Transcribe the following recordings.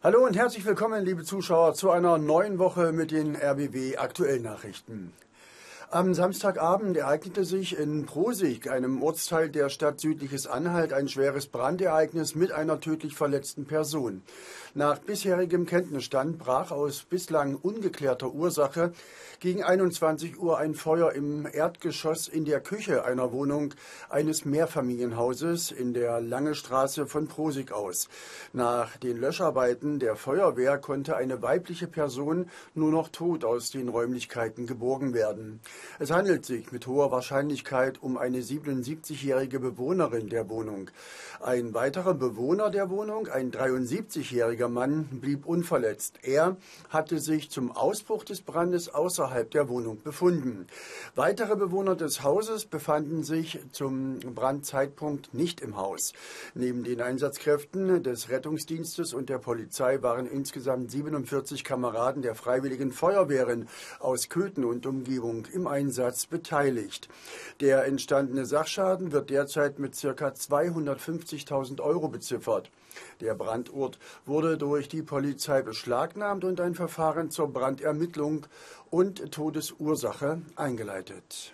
Hallo und herzlich willkommen, liebe Zuschauer, zu einer neuen Woche mit den RBB Aktuellnachrichten. Am Samstagabend ereignete sich in Prosig, einem Ortsteil der Stadt Südliches Anhalt, ein schweres Brandereignis mit einer tödlich verletzten Person. Nach bisherigem Kenntnisstand brach aus bislang ungeklärter Ursache gegen 21 Uhr ein Feuer im Erdgeschoss in der Küche einer Wohnung eines Mehrfamilienhauses in der Lange Straße von Prosig aus. Nach den Löscharbeiten der Feuerwehr konnte eine weibliche Person nur noch tot aus den Räumlichkeiten geborgen werden. Es handelt sich mit hoher Wahrscheinlichkeit um eine 77-jährige Bewohnerin der Wohnung. Ein weiterer Bewohner der Wohnung, ein 73-jähriger Mann, blieb unverletzt. Er hatte sich zum Ausbruch des Brandes außerhalb der Wohnung befunden. Weitere Bewohner des Hauses befanden sich zum Brandzeitpunkt nicht im Haus. Neben den Einsatzkräften des Rettungsdienstes und der Polizei waren insgesamt 47 Kameraden der Freiwilligen Feuerwehren aus Köthen und Umgebung im Einsatz beteiligt. Der entstandene Sachschaden wird derzeit mit ca. 250.000 € beziffert. Der Brandort wurde durch die Polizei beschlagnahmt und ein Verfahren zur Brandermittlung und Todesursache eingeleitet.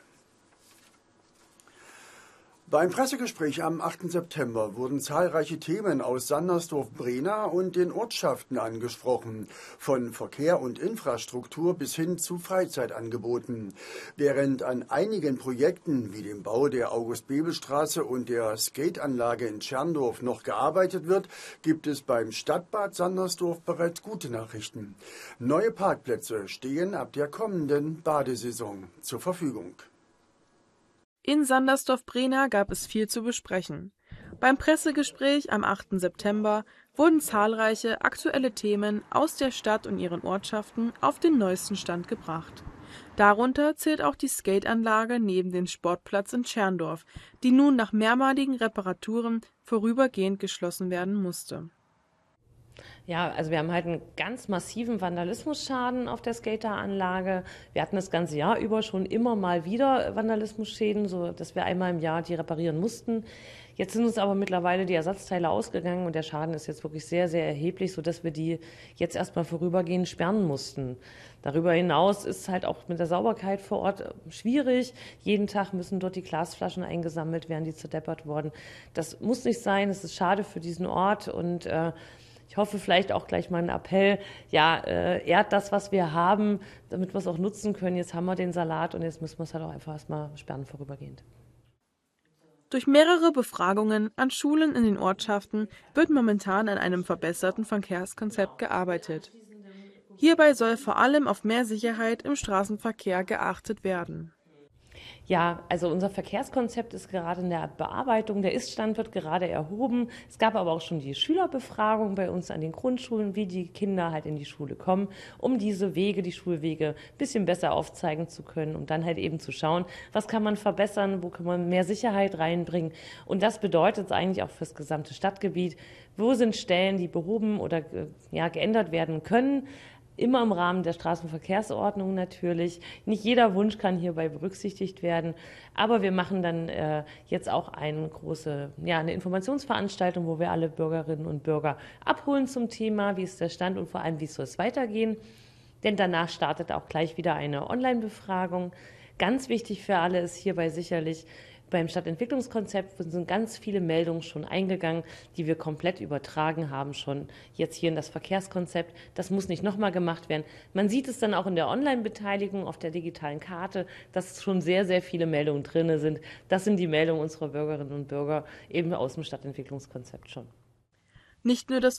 Beim Pressegespräch am 8. September wurden zahlreiche Themen aus Sandersdorf-Brena und den Ortschaften angesprochen, von Verkehr und Infrastruktur bis hin zu Freizeitangeboten. Während an einigen Projekten wie dem Bau der August-Bebel-Straße und der Skateanlage in Tscherndorf noch gearbeitet wird, gibt es beim Stadtbad Sandersdorf bereits gute Nachrichten. Neue Parkplätze stehen ab der kommenden Badesaison zur Verfügung. In Sandersdorf-Brena gab es viel zu besprechen. Beim Pressegespräch am 8. September wurden zahlreiche aktuelle Themen aus der Stadt und ihren Ortschaften auf den neuesten Stand gebracht. Darunter zählt auch die Skateanlage neben dem Sportplatz in Tscherndorf, die nun nach mehrmaligen Reparaturen vorübergehend geschlossen werden musste. Ja, also wir haben halt einen ganz massiven Vandalismusschaden auf der Skateranlage. Wir hatten das ganze Jahr über schon immer mal wieder Vandalismusschäden, so dass wir einmal im Jahr die reparieren mussten. Jetzt sind uns aber mittlerweile die Ersatzteile ausgegangen und der Schaden ist jetzt wirklich sehr, sehr erheblich, sodass wir die jetzt erstmal vorübergehend sperren mussten. Darüber hinaus ist es halt auch mit der Sauberkeit vor Ort schwierig. Jeden Tag müssen dort die Glasflaschen eingesammelt werden, die zerdeppert wurden. Das muss nicht sein, es ist schade für diesen Ort und ich hoffe vielleicht auch gleich mal einen Appell, ja, ehrt das, was wir haben, damit wir es auch nutzen können. Jetzt haben wir den Salat und jetzt müssen wir es halt auch einfach erstmal sperren vorübergehend. Durch mehrere Befragungen an Schulen in den Ortschaften wird momentan an einem verbesserten Verkehrskonzept gearbeitet. Hierbei soll vor allem auf mehr Sicherheit im Straßenverkehr geachtet werden. Ja, also unser Verkehrskonzept ist gerade in der Bearbeitung. Der Ist-Stand wird gerade erhoben. Es gab aber auch schon die Schülerbefragung bei uns an den Grundschulen, wie die Kinder halt in die Schule kommen, um diese Wege, die Schulwege, ein bisschen besser aufzeigen zu können und dann halt eben zu schauen, was kann man verbessern, wo kann man mehr Sicherheit reinbringen. Und das bedeutet eigentlich auch für das gesamte Stadtgebiet, wo sind Stellen, die behoben oder geändert werden können. Immer im Rahmen der Straßenverkehrsordnung natürlich. Nicht jeder Wunsch kann hierbei berücksichtigt werden. Aber wir machen dann jetzt auch eine Informationsveranstaltung, wo wir alle Bürgerinnen und Bürger abholen zum Thema, wie ist der Stand und vor allem, wie soll es weitergehen. Denn danach startet auch gleich wieder eine Online-Befragung. Ganz wichtig für alle ist hierbei sicherlich, beim Stadtentwicklungskonzept sind ganz viele Meldungen schon eingegangen, die wir komplett übertragen haben, schon jetzt hier in das Verkehrskonzept. Das muss nicht nochmal gemacht werden. Man sieht es dann auch in der Online-Beteiligung auf der digitalen Karte, dass schon sehr, sehr viele Meldungen drin sind. Das sind die Meldungen unserer Bürgerinnen und Bürger eben aus dem Stadtentwicklungskonzept schon. Nicht nur das